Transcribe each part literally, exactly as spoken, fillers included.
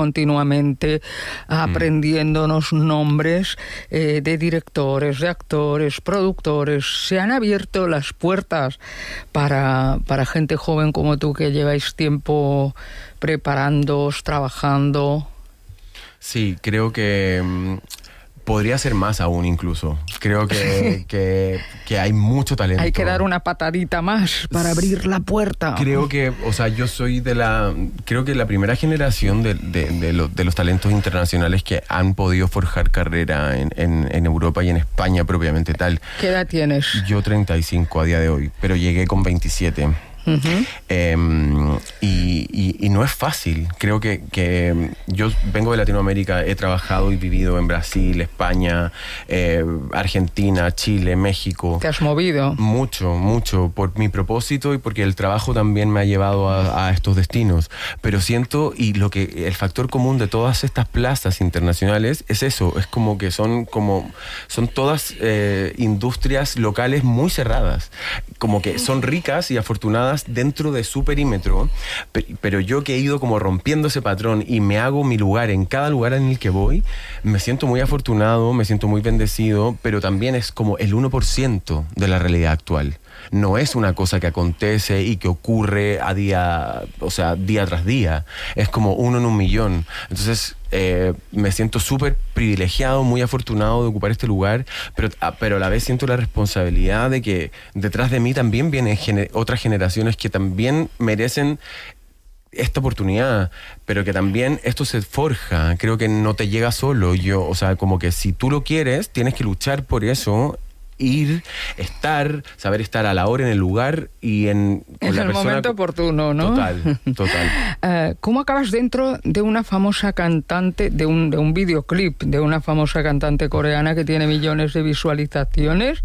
continuamente aprendiéndonos nombres eh, de directores, de actores, productores. Se han abierto las puertas para, para gente joven como tú que lleváis tiempo preparándoos, trabajando. Sí, creo que um, podría ser más aún incluso. Creo que, que, que hay mucho talento. Hay que dar una patadita más para abrir la puerta. Creo que, o sea, yo soy de la... Creo que la primera generación de, de, de, lo, de los talentos internacionales que han podido forjar carrera en, en, en Europa y en España propiamente tal. ¿Qué edad tienes? Yo treinta y cinco a día de hoy, pero llegué con veintisiete. Uh-huh. eh, y, y, y no es fácil. Creo que, que yo vengo de Latinoamérica, he trabajado y vivido en Brasil, España, eh, Argentina, Chile, México. ¿Te has movido? Mucho, mucho, por mi propósito y porque el trabajo también me ha llevado a, a estos destinos. Pero siento, y lo que el factor común de todas estas plazas internacionales es eso, es como que son como son todas eh, industrias locales muy cerradas, como que son ricas y afortunadas dentro de su perímetro, pero yo que he ido como rompiendo ese patrón y me hago mi lugar en cada lugar en el que voy, me siento muy afortunado, me siento muy bendecido, pero también es como el uno por ciento de la realidad actual. No es una cosa que acontece y que ocurre a día, o sea, día tras día. Es como uno en un millón. Entonces, eh, me siento súper privilegiado, muy afortunado de ocupar este lugar, pero, pero a la vez siento la responsabilidad de que detrás de mí también vienen gener- otras generaciones que también merecen esta oportunidad, pero que también esto se forja. Creo que no te llega solo. Yo, o sea, como que si tú lo quieres, tienes que luchar por eso, ir, estar, saber estar a la hora, en el lugar y en... En el momento oportuno, ¿no? Total, total. uh, ¿Cómo acabas dentro de una famosa cantante, de un, de un videoclip de una famosa cantante coreana que tiene millones de visualizaciones?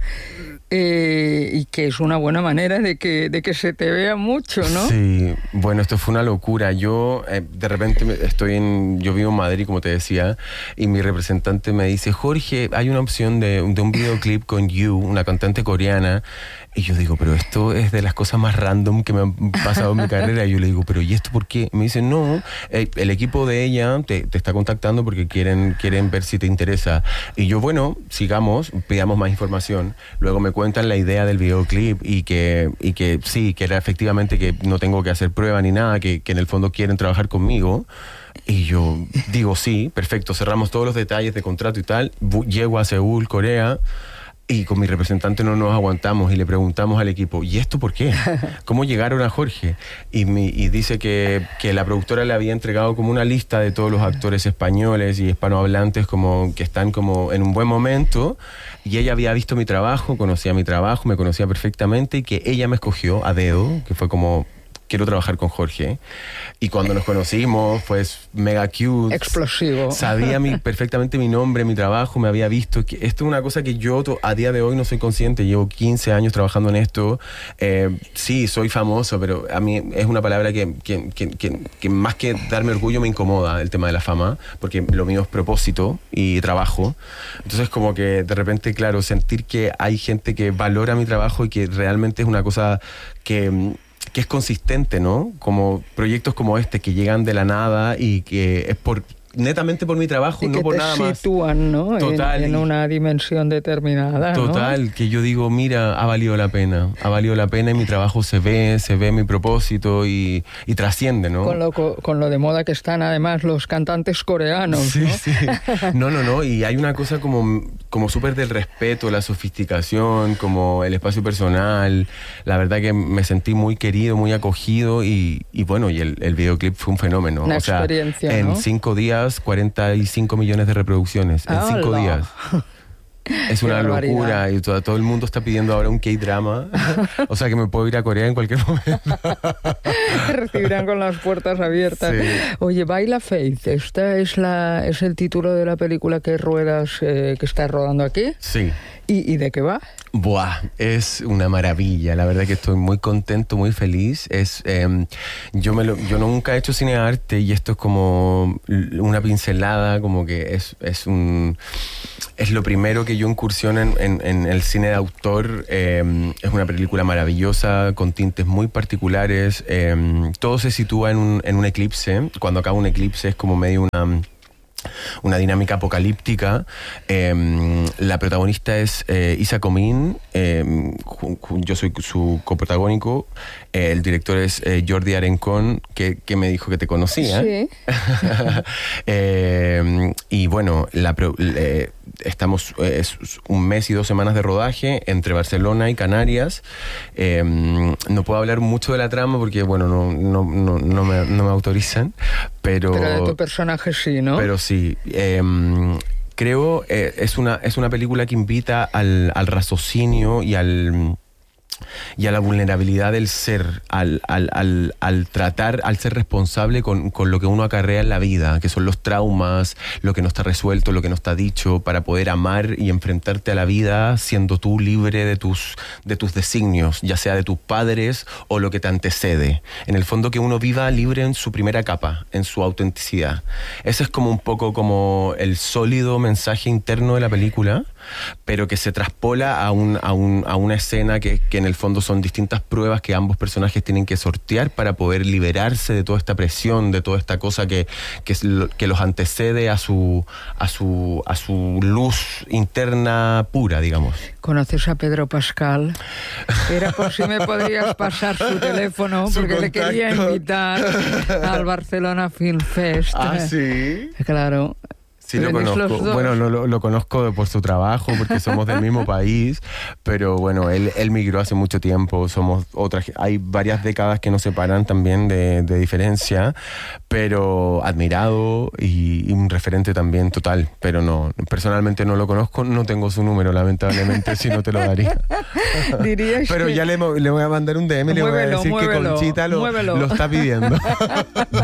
Eh, y que es una buena manera de que, de que se te vea mucho, ¿no? Sí, bueno, esto fue una locura. Yo eh, de repente estoy en, yo vivo en Madrid, como te decía, y mi representante me dice, Jorge, hay una opción de, de un videoclip con You, una cantante coreana. Y yo digo, pero esto es de las cosas más random que me han pasado en mi carrera. Y yo le digo, pero ¿y esto por qué? Me dice, no, eh, el equipo de ella te, te está contactando porque quieren, quieren ver si te interesa. Y yo, bueno, sigamos, pidamos más información. Luego me cuentan la idea del videoclip y que, y que sí, que era efectivamente que no tengo que hacer prueba ni nada, que, que en el fondo quieren trabajar conmigo. Y yo digo, sí, perfecto, cerramos todos los detalles de contrato y tal. Llego a Seúl, Corea. Y con mi representante no nos aguantamos y le preguntamos al equipo, ¿y esto por qué? ¿Cómo llegaron a Jorge? Y, mi, y dice que, que la productora le había entregado como una lista de todos los actores españoles y hispanohablantes como que están como en un buen momento, y ella había visto mi trabajo, conocía mi trabajo, me conocía perfectamente, y que ella me escogió a dedo, que fue como... quiero trabajar con Jorge. Y cuando nos conocimos, fue mega cute. Explosivo. Sabía mi, perfectamente mi nombre, mi trabajo, me había visto. Que esto es una cosa que yo a día de hoy no soy consciente. Llevo quince años trabajando en esto. Eh, sí, soy famoso, pero a mí es una palabra que, que, que, que, que más que darme orgullo me incomoda el tema de la fama, porque lo mío es propósito y trabajo. Entonces como que de repente, claro, sentir que hay gente que valora mi trabajo y que realmente es una cosa que... que es consistente, ¿no? Como proyectos como este que llegan de la nada y que es por netamente por mi trabajo, y no por nada más. Que te sitúan, ¿no? Total. En, en una dimensión determinada, Total, ¿no? que yo digo, mira, ha valido la pena. Ha valido la pena y mi trabajo se ve, se ve mi propósito y, y trasciende, ¿no? Con lo, con lo de moda que están además los cantantes coreanos, sí, ¿no? Sí, no, no, no. Y hay una cosa como, como súper del respeto, la sofisticación, como el espacio personal. La verdad que me sentí muy querido, muy acogido y, y bueno, y el, el videoclip fue un fenómeno. Una o sea, experiencia, en ¿no? cinco días, cuarenta y cinco millones de reproducciones. En ¡Hala! cinco días. Es una locura y todo, todo el mundo está pidiendo ahora un K-drama. O sea que me puedo ir a Corea en cualquier momento. Te recibirán con las puertas abiertas. Sí. Oye, Baila Faith, ¿esta es, la, es el título de la película que ruedas, eh, que estás rodando aquí? Sí. ¿Y, ¿Y de qué va? Buah, es una maravilla. La verdad que estoy muy contento, muy feliz. Es, eh, yo, me lo, yo nunca he hecho cinearte y esto es como una pincelada, como que es, es un... es lo primero que yo incursiono en, en, en el cine de autor. Eh, es una película maravillosa, con tintes muy particulares. Eh, todo se sitúa en un, en un eclipse. Cuando acaba un eclipse es como medio una... una dinámica apocalíptica. Eh, la protagonista es eh, Isa Comín, eh, ju, ju, yo soy su coprotagónico. Eh, el director es eh, Jordi Arencón, que, que me dijo que te conocía. Sí. eh, y bueno, la, eh, estamos eh, es un mes y dos semanas de rodaje entre Barcelona y Canarias. Eh, no puedo hablar mucho de la trama porque, bueno, no, no, no, no, me, no me autorizan, pero... Pero de tu personaje sí, ¿no? Pero sí. Eh, creo eh, es una es una película que invita al, al raciocinio y al y a la vulnerabilidad del ser, al, al, al, al tratar, al ser responsable con, con lo que uno acarrea en la vida, que son los traumas, lo que no está resuelto, lo que no está dicho, para poder amar y enfrentarte a la vida siendo tú libre de tus, de tus designios, ya sea de tus padres o lo que te antecede. En el fondo, que uno viva libre en su primera capa, en su autenticidad. Ese es como un poco como el sólido mensaje interno de la película, pero que se traspola a, un, a, un, a una escena que, que en el fondo son distintas pruebas que ambos personajes tienen que sortear para poder liberarse de toda esta presión, de toda esta cosa que, que, que los antecede a su, a, su, a su luz interna pura, digamos. ¿Conoces a Pedro Pascal? Era por si me podrías pasar su teléfono, su porque contacto. Le quería invitar al Barcelona Film Fest. Ah, ¿sí? Claro. Sí, lo conozco. Bueno, no, lo, lo conozco por su trabajo, porque somos del mismo país, pero bueno, él, él migró hace mucho tiempo, somos otras, hay varias décadas que nos separan también de, de diferencia, pero admirado y, y un referente también total, pero no, personalmente no lo conozco, no tengo su número, lamentablemente, si no te lo daría. Dirías pero que... ya le, le voy a mandar un D M, muévelo, le voy a decir muévelo, que Conchita lo, lo está pidiendo.